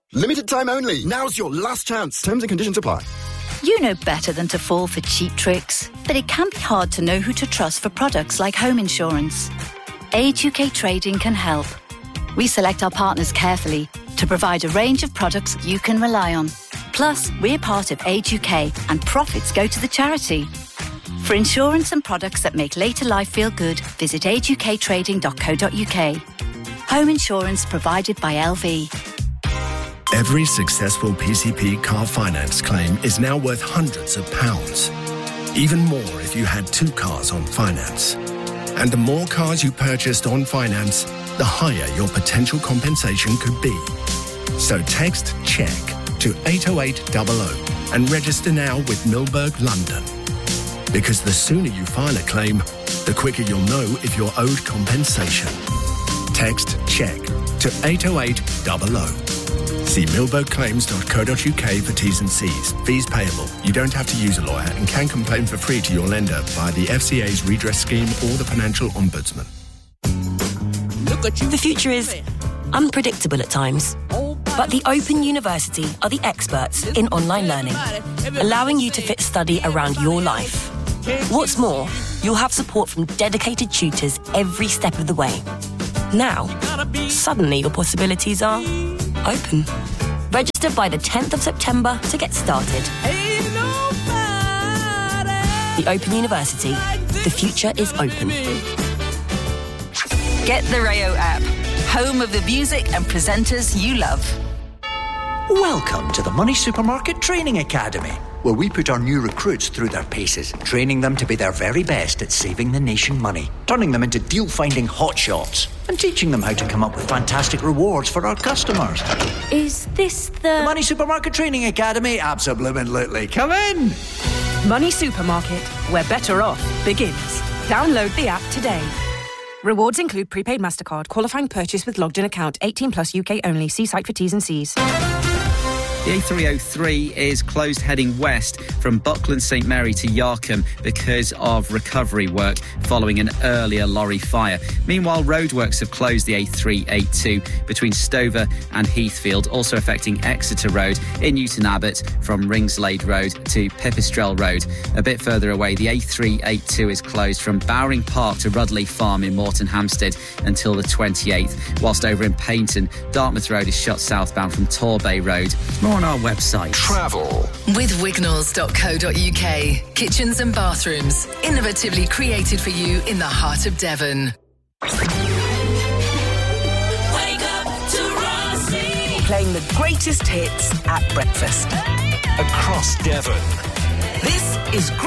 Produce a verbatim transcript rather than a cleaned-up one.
Limited time only. Now's your last chance. Terms and conditions apply. You know better than to fall for cheap tricks, but it can be hard to know who to trust for products like home insurance. Age U K Trading can help. We select our partners carefully to provide a range of products you can rely on. Plus, we're part of Age U K and profits go to the charity. For insurance and products that make later life feel good, visit age u k trading dot co dot u k. Home insurance provided by L V. Every successful P C P car finance claim is now worth hundreds of pounds. Even more if you had two cars on finance. And the more cars you purchased on finance, the higher your potential compensation could be. So text CHECK to eight oh eight hundred and register now with Milberg London. Because the sooner you file a claim, the quicker you'll know if you're owed compensation. Text CHECK to eight oh eight hundred. See milberg claims dot co dot u k for T's and C's. Fees payable. You don't have to use a lawyer and can complain for free to your lender via the F C A's redress scheme or the Financial Ombudsman. The future is unpredictable at times, but the Open University are the experts in online learning, allowing you to fit study around your life. What's more, you'll have support from dedicated tutors every step of the way. Now, suddenly your possibilities are open. Register by the tenth of September to get started. The Open University. The future is open. Get the Rayo app, home of the music and presenters you love. Welcome to the Money Supermarket Training Academy, where we put our new recruits through their paces, training them to be their very best at saving the nation money, turning them into deal-finding hotshots, and teaching them how to come up with fantastic rewards for our customers. Is this the... The Money Supermarket Training Academy? Absolutely. Come in! Money Supermarket, where better off begins. Download the app today. Rewards include prepaid MasterCard, qualifying purchase with logged-in account, eighteen plus U K only. See site for T's and C's. The A three oh three is closed heading west from Buckland St Mary to Yarkham because of recovery work following an earlier lorry fire. Meanwhile, roadworks have closed the A three eighty-two between Stover and Heathfield, also affecting Exeter Road in Newton Abbot from Ringslade Road to Pipistrel Road. A bit further away, the A three eighty-two is closed from Bowring Park to Rudley Farm in Morton Hampstead until the twenty-eighth, whilst over in Paynton, Dartmouth Road is shut southbound from Torbay Road. More on our website. Travel with wignalls dot co dot u k. Kitchens and bathrooms, innovatively created for you in the heart of Devon. Wake up to Rossi. Playing the greatest hits at breakfast. Across Devon. This is great.